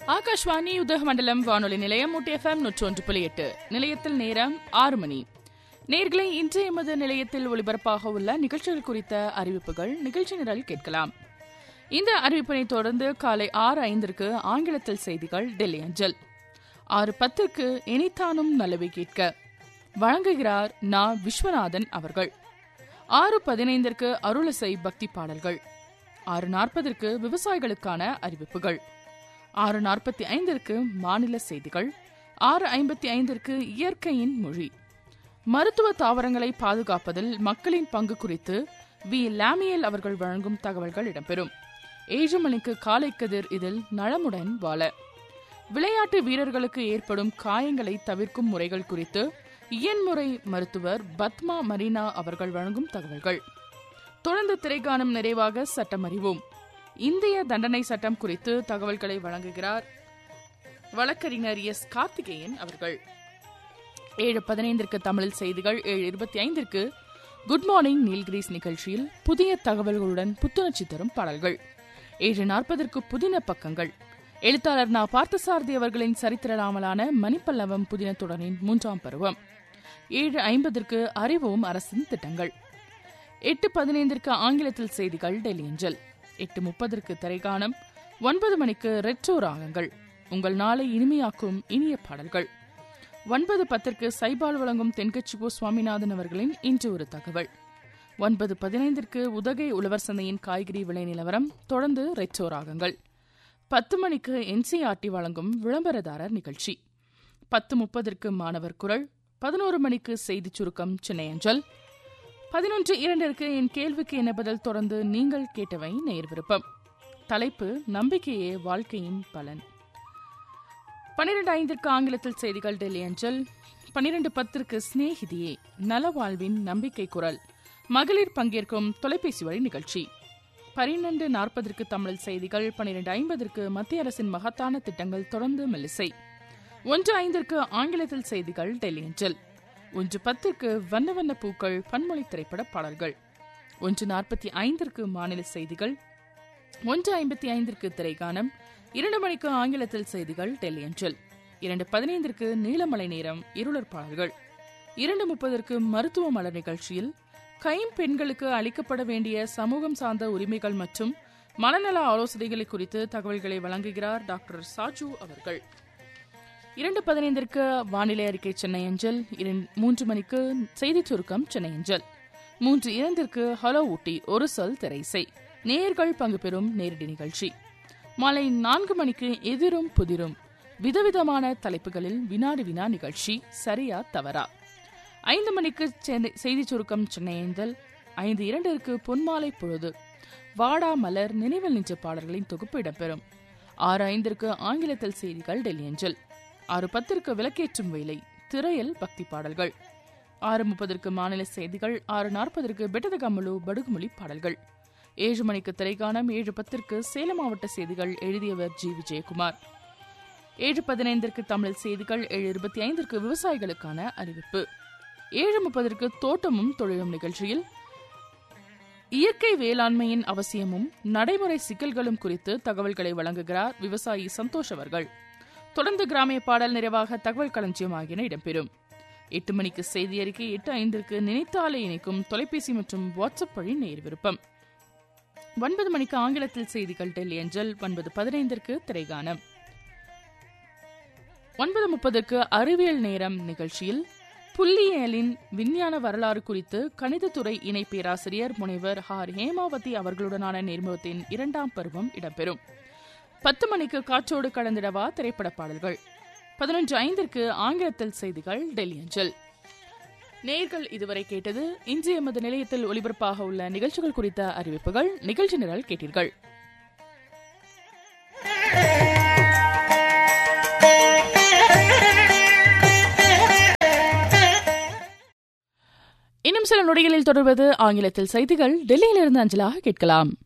ஆகாஷ்வாணி உதகமண்டலம் வானொலி நிலையம் FM 101.8 நிலையத்தில் நேரம் 6 மணி. நேர்களை இன்றைய எமது நிலையத்தில் ஒலிபரப்பாக உள்ள நிகழ்ச்சிகள் குறித்த அறிவிப்புகள் நிகழ்ச்சி நிரல் கேட்கலாம். இந்த அறிவிப்பினை தொடர்ந்து காலை 6:05 ஆங்கிலத்தில் செய்திகள் டெல்லி அஞ்சல். 6:10 இனித்தானும் நல்லவை கேட்க வழங்குகிறார் நா. விஸ்வநாதன் அவர்கள். 6:15 அருளசை பக்தி பாடல்கள். 6:40 விவசாயிகளுக்கான அறிவிப்புகள். 6:45 மாநில செய்திகள். 6:55 இயற்கையின் மொழி. மருத்துவ தாவரங்களை பாதுகாப்பதில் மக்களின் பங்கு குறித்து வி. லாமியல் அவர்கள் வழங்கும் தகவல்கள் இடம்பெறும். 7 மணிக்கு காலை கதிர். இதில் நலமுடன் வாழ விளையாட்டு வீரர்களுக்கு ஏற்படும் காயங்களை தவிர்க்கும் முறைகள் குறித்து இயன்முறை மருத்துவர் பத்மா மரீனா அவர்கள் வழங்கும் தகவல்கள். தொடர்ந்து திரைக்காணும் நிறைவாக சட்டம் அறிவோம். இந்திய தண்டனை சட்டம் குறித்து தகவல்களை வழங்குகிறார் வழக்கறிஞர் எஸ். கார்த்திகேயன் அவர்கள். 7:15 தமிழில் செய்திகள். 7:25 குட் மார்னிங் நீல்கிரீஸ் நிகழ்ச்சியில் புதிய தகவல்களுடன் புத்துணர்ச்சி தரும் பாடல்கள். 7:40 புதின பக்கங்கள். எழுத்தாளர் நா. பார்த்தசாரதி அவர்களின் சரித்திர நாவலான மணிப்பல்லவம் புதின தொடரின் 3ஆம் பருவம். 7:50 அறிவோம் அரசின் திட்டங்கள். 8:15 ஆங்கிலத்தில் செய்திகள் டெல்லி அஞ்சல். 8:30 திரைக்காணம். 9 மணிக்கு ரெட்ரோ ராகங்கள். உங்கள் நாளை இனிமையாக்கும் இனிய பாடல்கள். 9:10 சைபால் வழங்கும் தென்கட்சிபோ சுவாமிநாதன் அவர்களின் இன்று ஒரு தகவல். 9:15 உதகை உழவர் சந்தையின் காய்கறி விலை நிலவரம். தொடர்ந்து ரெட்ரோ ராகங்கள். 10 மணிக்கு NCERT வழங்கும் விளம்பரதாரர் நிகழ்ச்சி. 10:30 மாணவர் குரல். 11 மணிக்கு செய்திச் சுருக்கம் சென்னை அஞ்சல். 11:02 என் கேள்விக்கு என்ன பதில். தொடர்ந்து நீங்கள் கேட்டவை நேர் விருப்பம். தலைப்பு நம்பிக்கையே வாழ்க்கையின் பலன். 12:05 ஆங்கிலத்தில் செய்திகள் டெல்லி அஞ்சல். 12:10 ஸ்நேகிதியே நலவாழ்வின் நம்பிக்கை குரல் மகளிர் பங்கேற்கும் தொலைபேசி வழி நிகழ்ச்சி. 12:40 தமிழில் செய்திகள். 12:50 மத்திய அரசின் மகத்தான திட்டங்கள். தொடர்ந்து மெல்லிசை. 1:05 ஆங்கிலத்தில் செய்திகள் டெல்லி அஞ்சல். 1:10 வண்ண வண்ண பூக்கள் பன்மொழி திரைப்பட பாடல்கள். 1:45 மாநில செய்திகள். 1:55 திரைக்காணம். 2 மணிக்கு ஆங்கிலத்தில் செய்திகள் டெல்லி அஞ்சல். 2:15 நீலமலை நேரம் இருளர் பாடல்கள். 2:30 மருத்துவ மலர் நிகழ்ச்சியில் கைம்பெண்களுக்கு அளிக்கப்பட வேண்டிய சமூகம் சார்ந்த உரிமைகள் மற்றும் மனநல ஆலோசனைகளை குறித்து தகவல்களை வழங்குகிறார் டாக்டர் சாஜு அவர்கள். 2:15 வானிலை அறிக்கை சென்னை அஞ்சல். 3 மணிக்கு செய்திச் சுருக்கம் சென்னை அஞ்சல். 3:02 ஹலோ ஊட்டி ஒரு சொல் திரைசை நேயர்கள் பங்கு பெறும் நேரடி நிகழ்ச்சி. மாலை 4 மணிக்கு எதிரும் புதிரும் விதவிதமான தலைப்புகளில் வினாடி வினா நிகழ்ச்சி. சரியா தவறா. 5 மணிக்கு செய்திச் சுருக்கம் சென்னை அஞ்சல். 5:02 பொன்மாலை பொழுது வாடா மலர் நினைவில் நின்ற பாடல்களின் தொகுப்பு இடம்பெறும். 6:05 ஆங்கிலத்தில் செய்திகள் டெல்லி அஞ்சல். 6:10 விளக்கேற்றும் வேலை திரையல் பக்தி பாடல்கள். 6:30 மாநில செய்திகள். 6:40 பெட்டத கம்மலு படுகுமொழி பாடல்கள். 7 மணிக்கு திரைக்காணம். 7:10 சேலம் மாவட்ட செய்திகள். எழுதியவர் ஜி. விஜயகுமார். 7:15 தமிழ் செய்திகள். 7:25 விவசாயிகளுக்கான அறிவிப்பு. 7:30 தோட்டமும் தொழிலும் நிகழ்ச்சியில் இயற்கை வேளாண்மையின் அவசியமும் நடைமுறை சிக்கல்களும் குறித்து தகவல்களை வழங்குகிறார் விவசாயி சந்தோஷ் அவர்கள். தொடர்ந்து கிராமிய பாடல், நிறைவாக தகவல் களஞ்சியம் ஆகியன இடம்பெறும். 8 மணிக்கு செய்தி அறிக்கை. 8:05 நினைத்தாலே இணைக்கும் தொலைபேசி மற்றும் வாட்ஸ்அப் வழி நேர் விருப்பம். 9 மணிக்கு ஆங்கிலத்தில் செய்திகள் டெல்லி அஞ்சல். 9:15 திரைகானம். 9:30 அறிவியல் நேரம் நிகழ்ச்சியில் புள்ளியியலின் விஞ்ஞான வரலாறு குறித்து கணிதத்துறை இணை பேராசிரியர் முனைவர் ஆர். ஹேமாவதி அவர்களுடனான நேர்முகத்தின் 2ஆம் பருவம் இடம்பெறும். 10 மணிக்கு காற்றோடு கலந்திடவா திரைப்பட பாடல்கள். 11:05 ஆங்கிலத்தில் செய்திகள் டெல்லி அஞ்சல். நேயர்கள் இதுவரை கேட்டது இன்று எமது நிலையத்தில் ஒலிபரப்பாக உள்ள நிகழ்ச்சிகள் குறித்த அறிவிப்புகள். நிகழ்ச்சி நிரல் கேட்டீர்கள். இன்னும் சில நொடிகளில் தொடர்வது ஆங்கிலத்தில் செய்திகள் டெல்லியிலிருந்து அஞ்சலாக கேட்கலாம்.